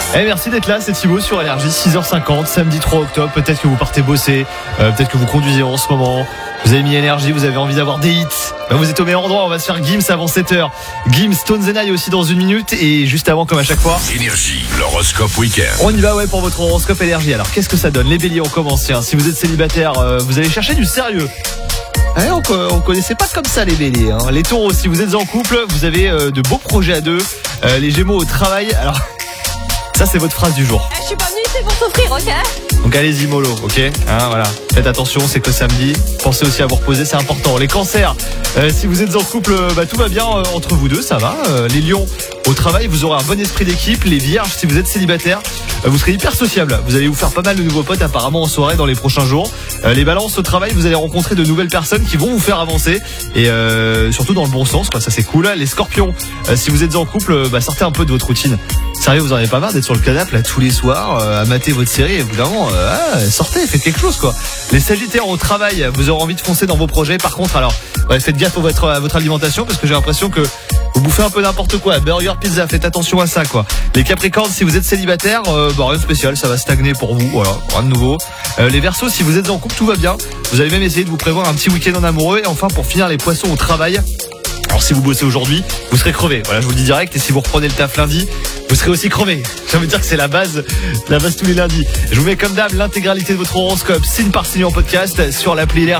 Merci d'être là, c'est Thibaut sur Énergie, 6h50, samedi 3 octobre. Peut-être que vous partez bosser, peut-être que vous conduisez en ce moment. Vous avez mis énergie, vous avez envie d'avoir des hits. Vous êtes au meilleur endroit, on va se faire Gims avant 7h. Gims, Stones and I aussi dans une minute. Et juste avant, comme à chaque fois, Énergie, l'horoscope week-end. on y va pour votre horoscope énergie. Alors qu'est-ce que ça donne? Les béliers, on commence. Tiens, si vous êtes célibataire, vous allez chercher du sérieux. On connaissait pas comme ça les béliers, hein. Les taureaux, si vous êtes en couple, vous avez de beaux projets à deux. Les gémeaux au travail, alors ça c'est votre phrase du jour. Je suis pas venue ici pour souffrir, ok? Donc allez-y mollo, ok, voilà. Faites attention, c'est que samedi. Pensez aussi à vous reposer, c'est important. Les cancers, si vous êtes en couple, tout va bien entre vous deux, ça va. Les lions, au travail, vous aurez un bon esprit d'équipe. Les vierges, si vous êtes célibataire, vous serez hyper sociable. Vous allez vous faire pas mal de nouveaux potes apparemment en soirée dans les prochains jours. Les balances, au travail, vous allez rencontrer de nouvelles personnes qui vont vous faire avancer et surtout dans le bon sens, quoi. Ça c'est cool. Les scorpions, si vous êtes en couple, sortez un peu de votre routine. Sérieux, vous en avez pas marre d'être sur le canapé là tous les soirs à mater votre série, évidemment. Sortez, faites quelque chose, quoi. Les sagittaires au travail, vous aurez envie de foncer dans vos projets. Par contre, alors faites gaffe à votre alimentation parce que j'ai l'impression que vous bouffez un peu n'importe quoi. Burger, pizza, faites attention à ça, quoi. Les capricornes, si vous êtes célibataire, rien de spécial, ça va stagner pour vous, voilà, rien de nouveau. Les verseaux, si vous êtes en couple, tout va bien. Vous allez même essayer de vous prévoir un petit week-end en amoureux. Et enfin, pour finir, les poissons au travail. Alors si vous bossez aujourd'hui, vous serez crevé. Voilà, je vous le dis direct. Et si vous reprenez le taf lundi, vous serez aussi crevé. J'ai envie de dire que c'est la base tous les lundis. Je vous mets comme d'hab l'intégralité de votre horoscope, signe par signe en podcast sur l'appli Énergie.